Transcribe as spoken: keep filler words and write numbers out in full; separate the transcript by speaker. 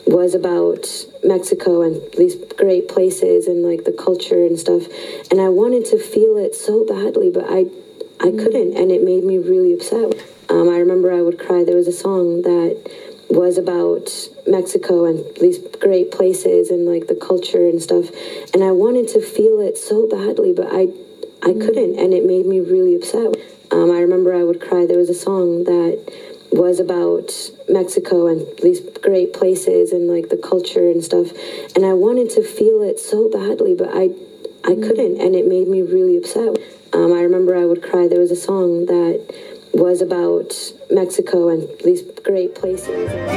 Speaker 1: was about Mexico and these great places and like the culture and stuff. And I wanted to feel it so badly, but I I couldn't, and it made me really upset. Um, I remember I would cry. There was a song that was about Mexico and these great places and like the culture and stuff. And I wanted to feel it so badly, but I I couldn't, and it made me really upset. Um, I remember I would cry. There was a song that was about Mexico and these great places and like the culture and stuff. And I wanted to feel it so badly, but I I couldn't, and it made me really upset. Um, I remember I would cry. There was a song that was about Mexico and these great places.